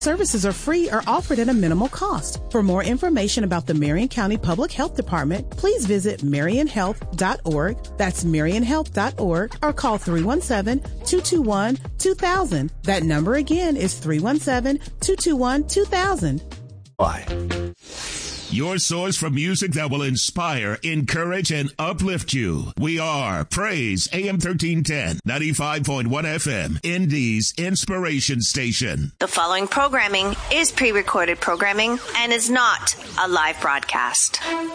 Services are free or offered at a minimal cost. For more information about the Marion County Public Health Department, please visit marionhealth.org. That's marionhealth.org, or call 317-221-2000. That number again is 317-221-2000. Why? Your source for music that will inspire, encourage, and uplift you. We are Praise AM 1310, 95.1 FM, Indy's Inspiration Station. The following programming is pre-recorded programming and is not a live broadcast.